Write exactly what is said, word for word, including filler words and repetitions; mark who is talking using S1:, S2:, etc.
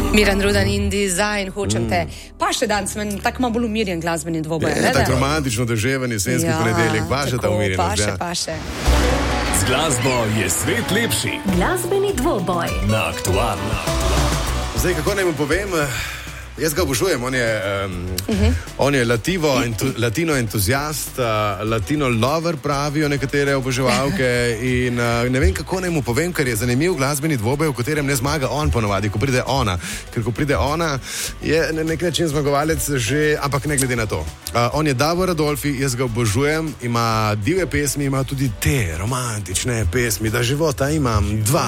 S1: Miran Rudan in Design, hočem te. Pa še danes, meni tako malo bolj umirjen glasbeni dvoboj.
S2: Je, tako romantično doživljanje, svenski ponedeljek, paše ta umirjenost.
S1: Paše, paše.
S3: Z glasbo je svet lepši.
S4: Glasbeni dvoboj
S3: Na Aktualno.
S2: Zdaj, kako naj mu povem, jaz ga obožujem, on je, um, uh-huh. on je lativo, entu, latino entuzijast, uh, latino lover pravijo nekatere oboževalke in uh, ne vem, kako naj mu povem, ker je zanimiv glasbeni dvoboj, v katerem ne zmaga on ponovadi, ko pride ona. Ker ko pride ona, je na nek način zmagovalec že, ampak ne glede na to. Uh, on je Davor Adolfi, jaz ga obožujem, ima divje pesmi, ima tudi te romantične pesmi, da života imam dva.